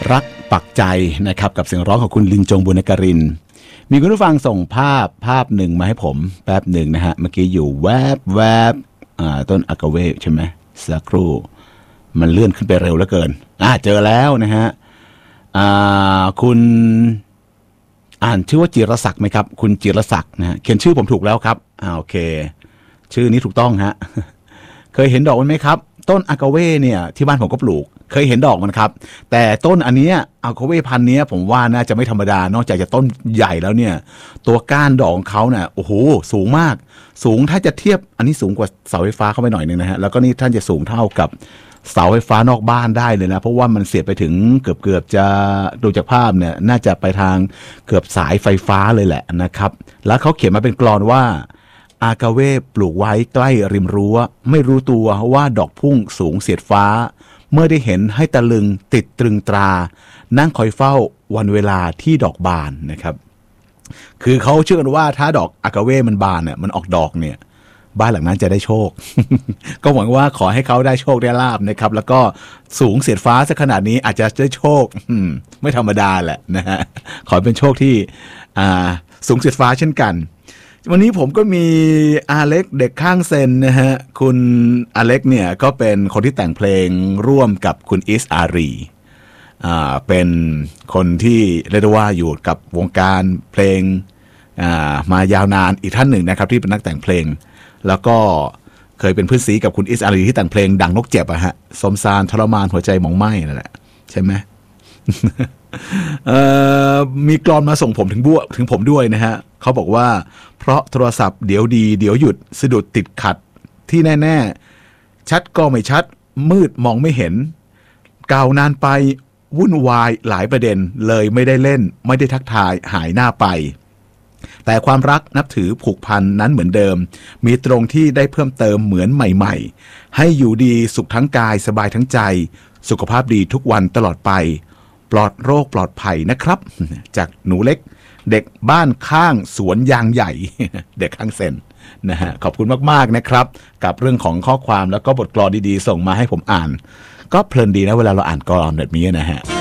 รักปักใจนะครับกับเสียงร้องของคุณลินจงบุญการินมีคุณผู้ฟังส่งภาพหนึ่งมาให้ผมแป๊บหนึ่งนะฮะเมื่อกี้อยู่แวบต้นอากาเวใช่ไหมสักครู่มันเลื่อนขึ้นไปเร็วเหลือเกินเจอแล้วนะฮะคุณอ่านชื่อว่าจิรศักดิ์ไหมครับคุณจิรศักดิ์นะฮะเขียนชื่อผมถูกแล้วครับโอเคชื่อนี้ถูกต้องฮะ เคยเห็นดอกมันไหมครับต้นอากาเวเนี่ยที่บ้านผมก็ปลูกเคยเห็นดอกมันครับแต่ต้นอันนี้อากาเวพันธุ์นี้ผมว่าน่าจะไม่ธรรมดานอกจากจะต้นใหญ่แล้วเนี่ยตัวก้านดอกของเขาเนี่ยโอ้โหสูงมากสูงถ้าจะเทียบอันนี้สูงกว่าเสาไฟฟ้าเข้าไปหน่อยนึงนะฮะแล้วก็นี่ท่านจะสูงเท่ากับเสาไฟฟ้านอกบ้านได้เลยนะเพราะว่ามันเสียบไปถึงเกือบจะดูจากภาพเนี่ยน่าจะไปทางเกือบสายไฟฟ้าเลยแหละนะครับแล้วเขาเขียนมาเป็นกลอนว่าอากาเวปลูกไว้ใกล้ริมรั้วไม่รู้ตัวว่าดอกพุ่งสูงเสียดฟ้าเมื่อได้เห็นให้ตะลึงติดตรึงตรานั่งคอยเฝ้าวันเวลาที่ดอกบานนะครับคือเขาเชื่อกันว่าถ้าดอกอากาเวมันบานเนี่ยมันออกดอกเนี่ยบ้านหลังนั้นจะได้โชค ก็หวังว่าขอให้เขาได้โชคได้ลาภนะครับแล้วก็สูงเสียดฟ้าสักขนาดนี้อาจจะได้โชคไม่ธรรมดาแหละนะฮะขอเป็นโชคที่สูงเสียดฟ้าเช่นกันวันนี้ผมก็มีอาเล็กเด็กข้างเซนนะฮะคุณอาเล็กเนี่ยก็เป็นคนที่แต่งเพลงร่วมกับคุณอิสอารีเป็นคนที่เรียกได้ว่าอยู่กับวงการเพลงมายาวนานอีกท่านหนึ่งนะครับที่เป็นนักแต่งเพลงแล้วก็เคยเป็นเพื่อนซีกับคุณอิสอารีที่แต่งเพลงดังนกเจ็บอะฮะสมสารทรมานหัวใจหมองไหม้นั่นแหละใช่ไหม มีกลอนมาส่งผมถึงผมด้วยนะฮะเขาบอกว่าเพราะโทรศัพท์เดี๋ยวดีเดี๋ยวหยุดสะดุดติดขัดที่แน่ๆชัดก็ไม่ชัดมืดมองไม่เห็นกล่าวนานไปวุ่นวายหลายประเด็นเลยไม่ได้เล่นไม่ได้ทักทายหายหน้าไปแต่ความรักนับถือผูกพันนั้นเหมือนเดิมมีตรงที่ได้เพิ่มเติมเหมือนใหม่ๆให้อยู่ดีสุขทั้งกายสบายทั้งใจสุขภาพดีทุกวันตลอดไปปลอดโรคปลอดภัยนะครับจากหนูเล็กเด็กบ้านข้างสวนยางใหญ่ เด็กข้างเซนนะฮะขอบคุณมากๆนะครับกับเรื่องของข้อความแล้วก็บทกลอนดีๆส่งมาให้ผมอ่านก็เพลินดีนะเวลาเราอ่านกลอนแบบนี้นะฮะ